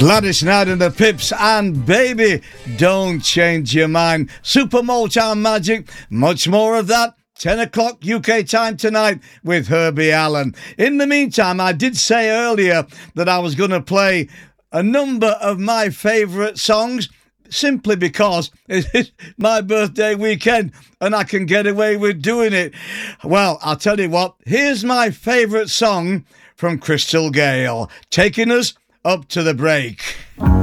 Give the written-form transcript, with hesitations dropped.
Gladys Knight and the Pips and Baby, Don't Change Your Mind. Super Motown Magic, much more of that. 10 o'clock UK time tonight with Herbie Allen. In the meantime, I did say earlier that I was going to play a number of my favourite songs simply because it's my birthday weekend and I can get away with doing it. Well, I'll tell you what, here's my favourite song from Crystal Gayle, taking us up to the break.